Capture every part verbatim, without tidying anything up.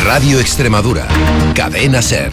Radio Extremadura. Cadena SER.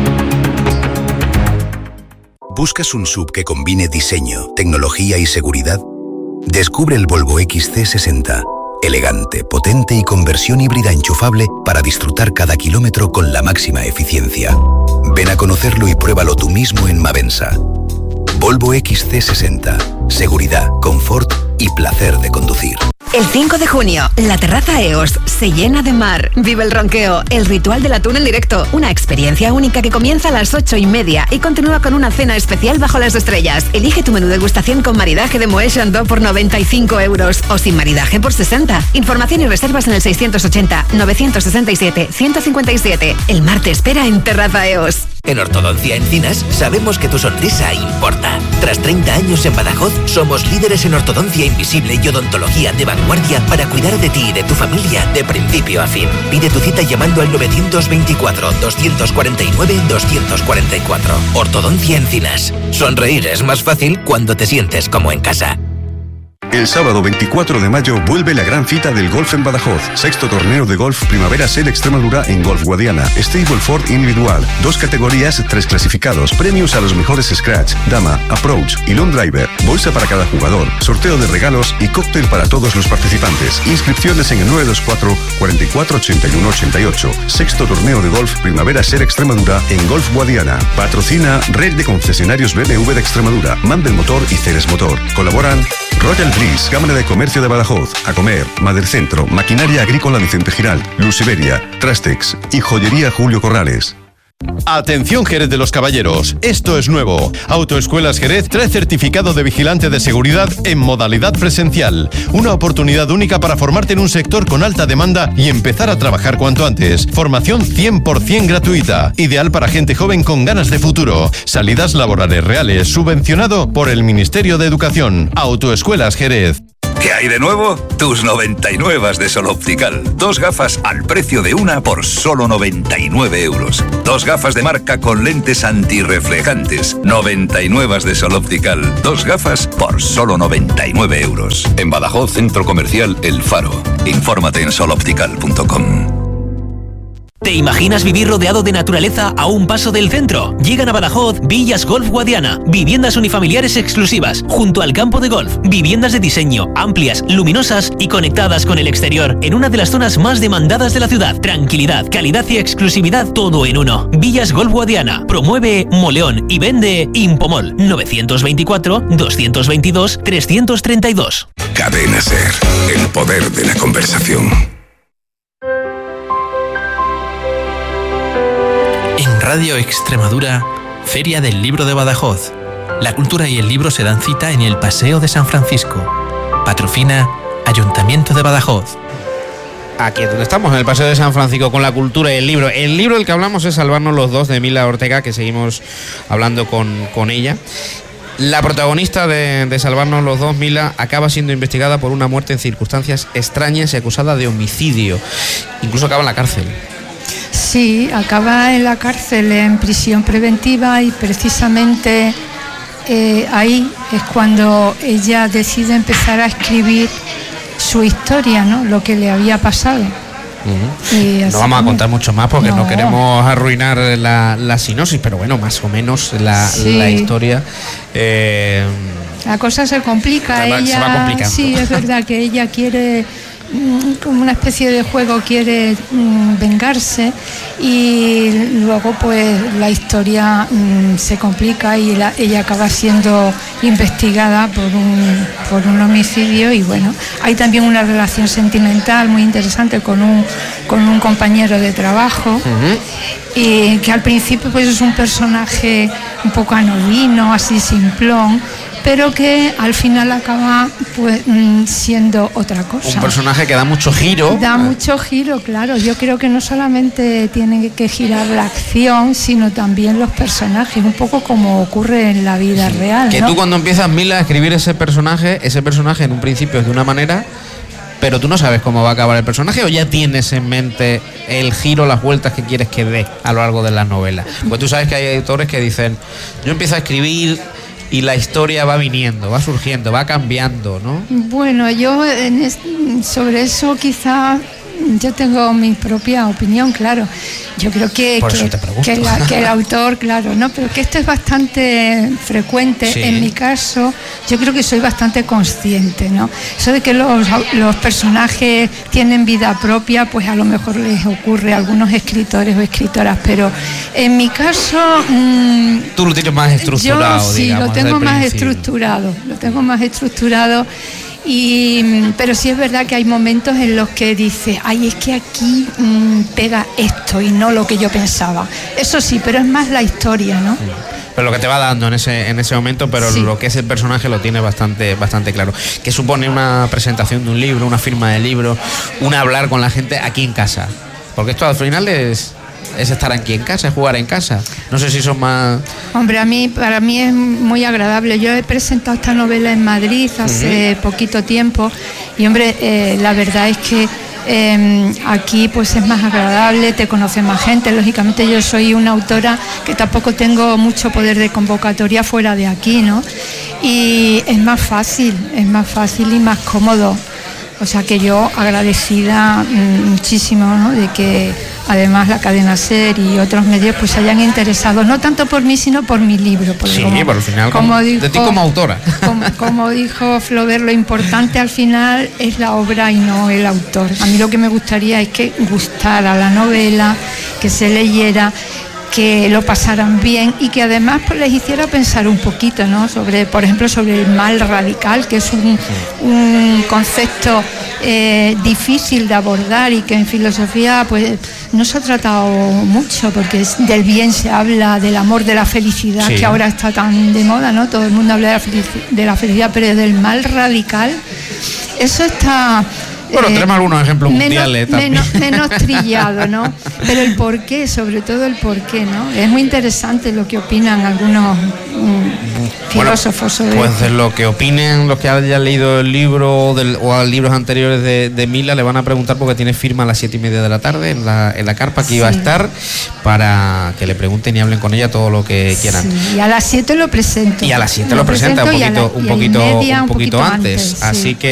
¿Buscas un S U V que combine diseño, tecnología y seguridad? Descubre el Volvo X C sesenta. Elegante, potente y con versión híbrida enchufable para disfrutar cada kilómetro con la máxima eficiencia. Ven a conocerlo y pruébalo tú mismo en Mavensa. Volvo X C sesenta. Seguridad, confort y placer de conducir. El cinco de junio, la terraza E O S se llena de mar. Vive el ronqueo, el ritual del atún en directo. Una experiencia única que comienza a las ocho y media y continúa con una cena especial bajo las estrellas. Elige tu menú de degustación con maridaje de Moët Chandon por noventa y cinco euros o sin maridaje por sesenta. Información y reservas en el seiscientos ochenta, novecientos sesenta y siete, ciento cincuenta y siete. El mar te espera en Terraza E O S. En Ortodoncia Encinas sabemos que tu sonrisa importa. Tras treinta años en Badajoz, somos líderes en ortodoncia invisible y odontología de vanguardia para cuidar de ti y de tu familia de principio a fin. Pide tu cita llamando al novecientos veinticuatro, doscientos cuarenta y nueve, doscientos cuarenta y cuatro. Ortodoncia Encinas. Sonreír es más fácil cuando te sientes como en casa. El sábado veinticuatro de mayo vuelve la gran cita del golf en Badajoz. Sexto torneo de golf Primavera SER Extremadura en Golf Guadiana. Stableford individual. Dos categorías, tres clasificados. Premios a los mejores scratch, dama, approach y long driver. Bolsa para cada jugador. Sorteo de regalos y cóctel para todos los participantes. Inscripciones en el nueve dos cuatro, cuarenta y cuatro, ochenta y uno, ochenta y ocho. Sexto torneo de golf Primavera SER Extremadura en Golf Guadiana. Patrocina Red de Concesionarios B M W de Extremadura, Mandel Motor y Ceres Motor. Colaboran Royal Bliss, Cámara de Comercio de Badajoz, Acomer, Madercentro, Maquinaria Agrícola Vicente Giral, Luz Iberia, Trastex y Joyería Julio Corrales. Atención Jerez de los Caballeros, esto es nuevo. Autoescuelas Jerez trae certificado de vigilante de seguridad en modalidad presencial. Una oportunidad única para formarte en un sector con alta demanda y empezar a trabajar cuanto antes. Formación cien por ciento gratuita, ideal para gente joven con ganas de futuro. Salidas laborales reales, subvencionado por el Ministerio de Educación. Autoescuelas Jerez. ¿Qué hay de nuevo? Tus noventa y nueve de Sol Optical. Dos gafas al precio de una por solo noventa y nueve euros. Dos gafas de marca con lentes antirreflejantes. noventa y nueve de Sol Optical. Dos gafas por solo noventa y nueve euros. En Badajoz, Centro Comercial El Faro. Infórmate en sol optical punto com. ¿Te imaginas vivir rodeado de naturaleza a un paso del centro? Llegan a Badajoz Villas Golf Guadiana, viviendas unifamiliares exclusivas, junto al campo de golf, viviendas de diseño, amplias, luminosas y conectadas con el exterior, en una de las zonas más demandadas de la ciudad. Tranquilidad, calidad y exclusividad, todo en uno. Villas Golf Guadiana, promueve Moleón y vende Impomol, novecientos veinticuatro, doscientos veintidós, trescientos treinta y dos. Cadena SER, el poder de la conversación. En Radio Extremadura, Feria del Libro de Badajoz. La cultura y el libro se dan cita en el Paseo de San Francisco. Patrocina Ayuntamiento de Badajoz. Aquí es donde estamos, en el Paseo de San Francisco, con la cultura y el libro. El libro del que hablamos es Salvarnos los dos, de Mila Ortega, que seguimos hablando con, con ella. La protagonista de, de Salvarnos los dos, Mila, acaba siendo investigada por una muerte en circunstancias extrañas y acusada de homicidio. Incluso acaba en la cárcel. Sí, acaba en la cárcel, en prisión preventiva, y precisamente eh, ahí es cuando ella decide empezar a escribir su historia, ¿no? Lo que le había pasado. Uh-huh. Y no vamos a contar mucho más porque no, no queremos arruinar la, la sinopsis, pero bueno, más o menos la, sí. la historia. Eh, la cosa se complica. Se va, ella, se va complicando. Sí, es verdad que ella quiere, como una especie de juego, quiere mm, vengarse, y luego pues la historia mm, se complica y la, ella acaba siendo investigada por un, por un homicidio. Y bueno, hay también una relación sentimental muy interesante con un, con un compañero de trabajo. Uh-huh. Y que al principio pues es un personaje un poco anodino, así simplón, pero que al final acaba pues siendo otra cosa. Un personaje que da mucho giro. Da mucho giro, claro. Yo creo que no solamente tiene que girar la acción, sino también los personajes, un poco como ocurre en la vida sí. real, Que ¿no? tú cuando empiezas, Mila, a escribir ese personaje, ese personaje en un principio es de una manera, pero tú no sabes cómo va a acabar el personaje, o ya tienes en mente el giro, las vueltas que quieres que dé a lo largo de la novela. Pues tú sabes que hay autores que dicen, yo empiezo a escribir y la historia va viniendo, va surgiendo, va cambiando, ¿no? Bueno, yo en es, sobre eso quizá yo tengo mi propia opinión, claro. Yo creo que, Por eso que, te pregunto. que, la- que el autor, claro, no, pero que esto es bastante frecuente. Sí. En mi caso, yo creo que soy bastante consciente, ¿no? Eso de que los, los personajes tienen vida propia, pues a lo mejor les ocurre a algunos escritores o escritoras, pero en mi caso... Mmm, Tú lo tienes más estructurado, yo sí, digamos, lo tengo desde el más principio. estructurado, lo tengo más estructurado. Y, mm, pero sí es verdad que hay momentos en los que dices, ay, es que aquí mmm, pega esto y no lo que yo pensaba. Eso sí, pero es más la historia, ¿no? Pero lo que te va dando en ese en ese momento, pero Sí. lo que es el personaje lo tiene bastante bastante claro. ¿Qué supone una presentación de un libro, una firma de libro, un hablar con la gente aquí en casa? Porque esto al final es, es estar aquí en casa, es jugar en casa. No sé si son más... Hombre, a mí, para mí es muy agradable. Yo he presentado esta novela en Madrid hace uh-huh. poquito tiempo y, hombre, eh, la verdad es que eh, aquí pues es más agradable, te conoce más gente. Lógicamente yo soy una autora que tampoco tengo mucho poder de convocatoria fuera de aquí, ¿no? Y es más fácil, es más fácil y más cómodo. O sea que yo agradecida mmm, muchísimo, ¿no? De que además la cadena SER y otros medios pues se hayan interesado, no tanto por mí, sino por mi libro. Sí, como, por el final, como como, dijo, de ti como autora. Como, como dijo Flaubert, lo importante al final es la obra y no el autor. A mí lo que me gustaría es que gustara la novela, que se leyera, que lo pasaran bien y que además pues les hiciera pensar un poquito, ¿no? Sobre, por ejemplo, sobre el mal radical, que es un, un concepto eh, difícil de abordar y que en filosofía pues no se ha tratado mucho, porque es, del bien se habla, del amor, de la felicidad, sí. que ahora está tan de moda, ¿no? Todo el mundo habla de la felicidad, de la felicidad, pero del mal radical, eso está... Bueno, tenemos eh, algunos ejemplos menos, mundiales también. Menos, menos trillado, ¿no? Pero el porqué, sobre todo el porqué, ¿no? Es muy interesante lo que opinan algunos mm, filósofos sobre bueno, pues de lo que opinen los que hayan leído el libro del, o a libros anteriores de, de Mila, le van a preguntar porque tiene firma a las siete y media de la tarde en la, en la carpa que sí. iba a estar, para que le pregunten y hablen con ella todo lo que quieran. Sí, y a las siete lo presento. Y a las siete lo, lo presenta un poquito, la, un poquito, media, un poquito, un poquito antes. antes sí. Así que